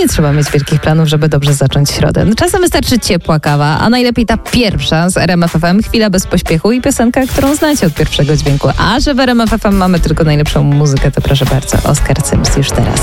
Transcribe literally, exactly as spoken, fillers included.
nie trzeba mieć wielkich planów, żeby dobrze zacząć środę. Czasem wystarczy ciepła kawa, a najlepiej ta pierwsza z R M F F M, chwila bez pośpiechu i piosenka, którą znacie od pierwszego dźwięku. A że w R M F F M mamy tylko najlepszą muzykę, to proszę bardzo, Oskar Cyms już teraz.